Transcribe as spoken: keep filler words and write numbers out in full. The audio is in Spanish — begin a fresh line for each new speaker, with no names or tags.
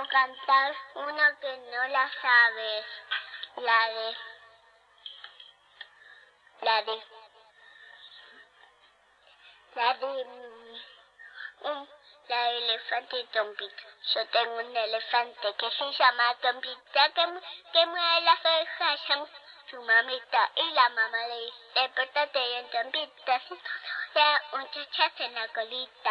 quiero cantar una que no la sabes. La de... La de... La de... Un, la de elefante y Tompita. Yo tengo un elefante que se llama Tompita, que, que mueve las orejas, llama su mamita. Y la mamá le dice, despertate bien, Tompita. Si no, un chachazo en la colita.